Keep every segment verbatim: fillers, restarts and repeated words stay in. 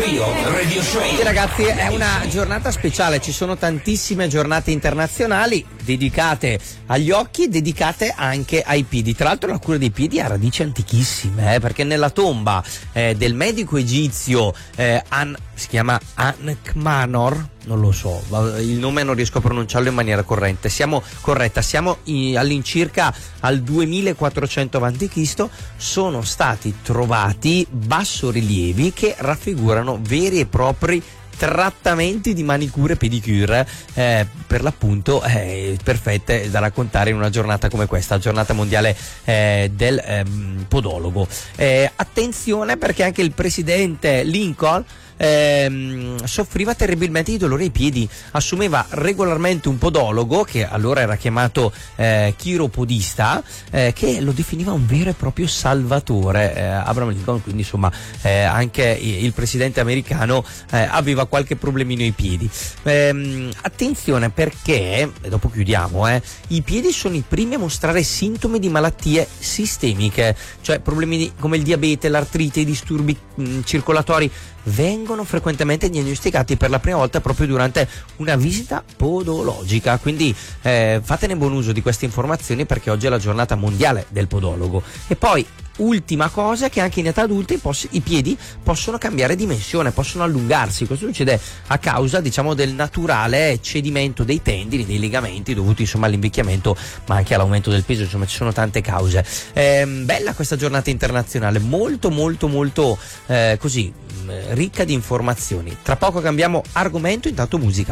Radio Show. Sì, ragazzi, è una giornata speciale, ci sono tantissime giornate internazionali dedicate agli occhi, dedicate anche ai piedi. Tra l'altro la cura dei piedi ha radici antichissime, eh, perché nella tomba eh, del medico egizio eh, An, si chiama Ankh-Manor, non lo so, il nome non riesco a pronunciarlo in maniera corretta, siamo corretta, siamo in, all'incirca al duemilaquattrocento avanti Cristo, sono stati trovati bassorilievi che raffigurano veri e propri trattamenti di manicure e pedicure, eh, per l'appunto eh, perfette da raccontare in una giornata come questa, giornata mondiale eh, del ehm, podologo. Eh, attenzione, perché anche il presidente Lincoln Ehm, soffriva terribilmente di dolore ai piedi, assumeva regolarmente un podologo, che allora era chiamato eh, chiropodista, eh, che lo definiva un vero e proprio salvatore. eh, Abraham Lincoln, quindi insomma eh, anche il presidente americano eh, aveva qualche problemino ai piedi. Ehm, attenzione, perché, e dopo chiudiamo, eh, i piedi sono i primi a mostrare sintomi di malattie sistemiche, cioè problemi di, come il diabete, l'artrite, i disturbi mh, circolatori vengono frequentemente diagnosticati per la prima volta proprio durante una visita podologica, quindi eh, fatene buon uso di queste informazioni, perché oggi è la giornata mondiale del podologo. E poi ultima cosa, che anche in età adulta i, poss- i piedi possono cambiare dimensione, possono allungarsi. Questo succede a causa, diciamo, del naturale cedimento dei tendini, dei legamenti, dovuti insomma all'invecchiamento, ma anche all'aumento del peso. Insomma, ci sono tante cause. Ehm, bella questa giornata internazionale, molto molto molto eh, così mh, ricca di informazioni. Tra poco cambiamo argomento, intanto musica.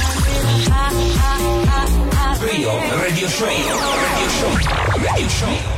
Radio Show. Radio Show. Radio Show.